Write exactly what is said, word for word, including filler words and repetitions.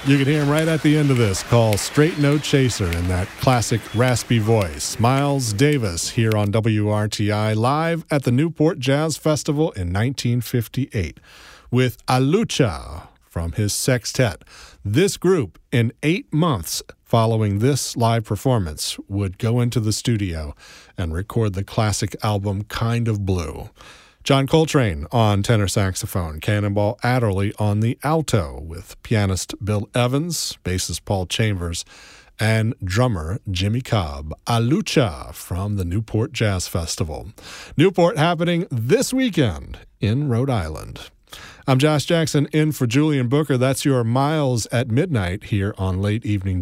You can hear him right at the end of this. Call Straight No Chaser in that classic raspy voice. Miles Davis here on W R T I live at the Newport Jazz Festival in nineteen fifty-eight with Alucha from his sextet. This group, in eight months following this live performance, would go into the studio and record the classic album Kind of Blue. John Coltrane on tenor saxophone, Cannonball Adderley on the alto, with pianist Bill Evans, bassist Paul Chambers, and drummer Jimmy Cobb. Alucha from the Newport Jazz Festival. Newport happening this weekend in Rhode Island. I'm Josh Jackson in for Julian Booker. That's your Miles at Midnight here on Late Evening